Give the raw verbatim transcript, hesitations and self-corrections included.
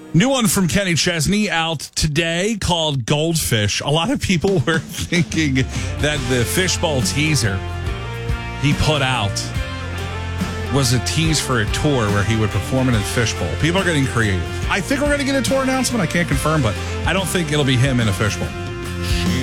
New one from Kenny Chesney out today called Goldfish. A lot of people were thinking that the Fishbowl teaser he put out was a tease for a tour where he would perform in a fishbowl. People are getting creative. I think we're going to get a tour announcement. I can't confirm, but I don't think it'll be him in a fishbowl.